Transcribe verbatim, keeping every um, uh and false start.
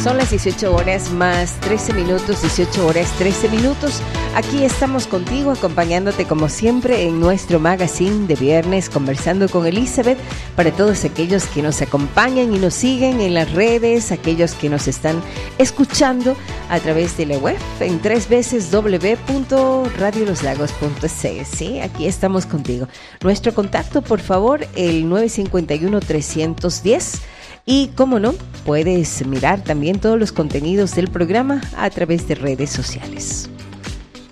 Son las dieciocho horas más trece minutos, dieciocho horas trece minutos. Aquí estamos contigo, acompañándote como siempre en nuestro magazine de viernes, conversando con Elizabeth, para todos aquellos que nos acompañan y nos siguen en las redes, aquellos que nos están escuchando a través de la web en tres veces w punto radio los lagos punto c s. Sí, aquí estamos contigo. Nuestro contacto, por favor, el nueve cinco uno, tres uno cero. Y, como no, puedes mirar también todos los contenidos del programa a través de redes sociales.